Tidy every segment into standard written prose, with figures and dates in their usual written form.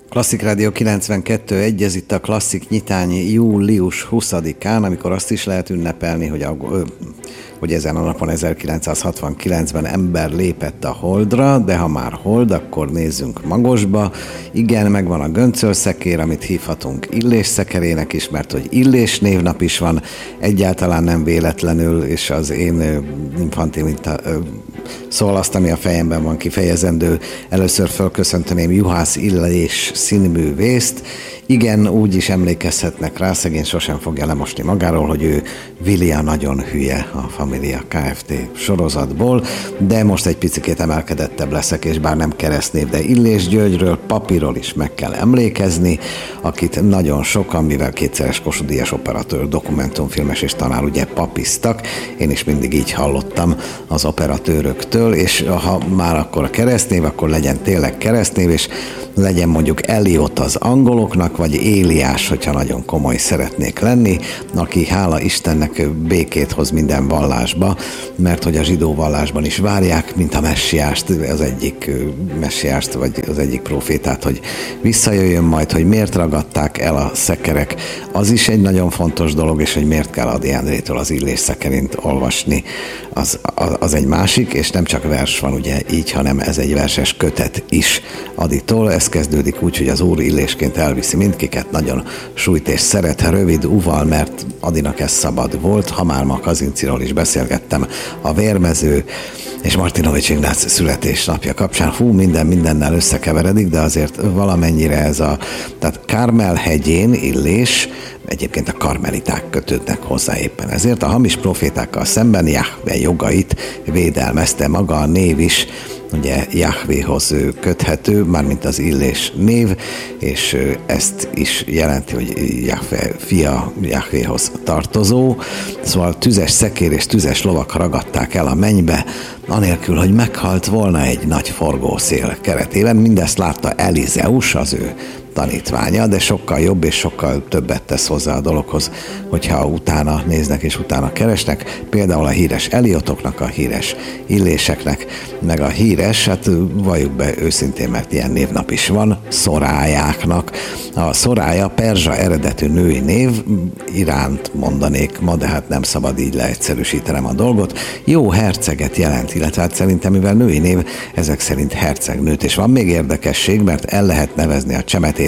Klasszik Rádió 92.1, ez itt a Klasszik nyitány július 20-án, amikor azt is lehet ünnepelni, hogy ezen a napon 1969-ben ember lépett a Holdra, de ha már Hold, akkor nézzünk Magosba. Igen, megvan a göncölszekér, amit hívhatunk Illés szekerének is, mert hogy Illés névnap is van, egyáltalán nem véletlenül, és az én infantilita szól azt, ami a fejemben van kifejezendő. Először fölköszönteném Juhász Illés színművészt. Igen, úgy is emlékezhetnek rá, szegény sosem fogja lemosni magáról, hogy ő Vili a nagyon hülye a Família Kft. Sorozatból, de most egy picikét emelkedettebb leszek, és bár nem keresztnév, de Illés Györgyről, Papiról is meg kell emlékezni, akit nagyon sokan, mivel kétszeres Kossuth Díjas operatőr, dokumentumfilmes és tanár ugye papiztak, én is mindig így hallottam az operatőröktől, és ha már akkor a keresztnév, akkor legyen tényleg keresztnév, és legyen mondjuk Eliot az angoloknak, vagy Éliás, hogyha nagyon komoly szeretnék lenni, aki hála Istennek békét hoz minden vallásba, mert hogy a zsidó vallásban is várják, mint a messiást, az egyik messiást, vagy az egyik profétát, hogy visszajöjjön majd, hogy miért ragadták el a szekerek. Az is egy nagyon fontos dolog, és hogy miért kell Ady Endrétől az Illés szekerint olvasni, az egy másik, és nem csak vers van ugye így, hanem ez egy verses kötet is Adytól. Ez kezdődik úgy, hogy az Úr Illésként elviszi mindkiket, nagyon sújt és szeret, rövid uval, mert Adynak ez szabad volt. Ha már ma Kazinciról is beszélgettem, a Vérmező és Martinovics Ignác születésnapja kapcsán, minden mindennel összekeveredik, de azért valamennyire tehát Kármel-hegyén Illés, egyébként a karmeliták kötődnek hozzá éppen ezért. A hamis profétákkal szemben Jahve jogait védelmezte, maga a név is, ugye Jahvéhoz köthető, mármint az Illés név, és ezt is jelenti, hogy Jahve fia, Jahvéhoz tartozó. Szóval tüzes szekér és tüzes lovak ragadták el a mennybe, anélkül, hogy meghalt volna egy nagy forgószél keretében. Mindezt látta Elizeus, az ő tanítványa, de sokkal jobb és sokkal többet tesz hozzá a dologhoz, hogyha utána néznek és utána keresnek. Például a híres Eliotoknak, a híres Illéseknek, meg a híres, hát valljuk be őszintén, mert ilyen névnap is van, Szorájáknak. A Szorája perzsa eredetű női név, Iránt mondanék ma, de hát nem szabad így leegyszerűsítenem a dolgot. Jó herceget jelent, illetve hát szerintem, mivel női név, ezek szerint hercegnőt. És van még érdekesség, mert el lehet nevezni a csemetét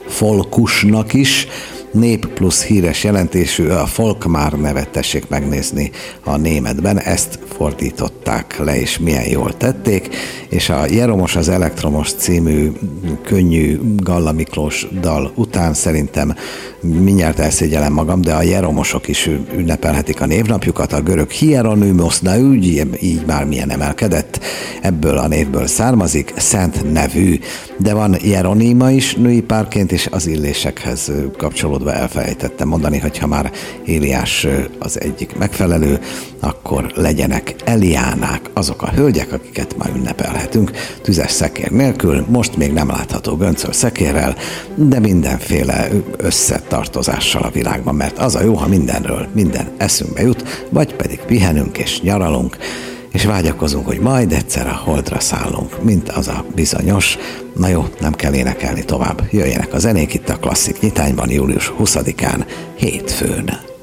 Folkusnak is, nép plusz híres jelentésű, a Folkmár nevet tessék megnézni a németben, ezt fordították le, és milyen jól tették, és a Jeromos az elektromos című könnyű Galla Miklós dal után szerintem mindjárt elszégyellem magam, de a Jeromosok is ünnepelhetik a névnapjukat, a görög Hieronymos, na így már milyen emelkedett, ebből a névből származik, szent nevű, de van Jeronima is női párként, és az Illésekhez kapcsolódva elfelejtettem mondani, hogy ha már Éliás az egyik megfelelő, akkor legyenek Eliánák, azok a hölgyek, akiket már ünnepelhetünk, tüzes szekér nélkül, most még nem látható göncöl szekérrel, de mindenféle összetartozással a világban, mert az a jó, ha mindenről minden eszünkbe jut, vagy pedig pihenünk és nyaralunk, és vágyakozunk, hogy majd egyszer a Holdra szállunk, mint az a bizonyos. Na jó, nem kell énekelni tovább. Jöjjenek a zenék itt a Klasszik nyitányban július 20-án, hétfőn.